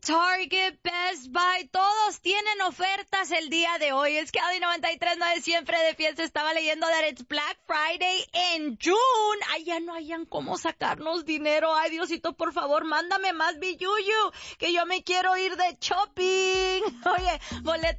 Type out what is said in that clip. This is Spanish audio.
Target, Best Buy, todos tienen ofertas el día de hoy. Es que Adi 93.9 siempre de fiesta. Estaba leyendo that it's Black Friday en June. Ay, ya no hayan cómo sacarnos dinero. Ay, Diosito, por favor, mándame más billuyo, que yo me quiero ir de shopping. Oye, boletos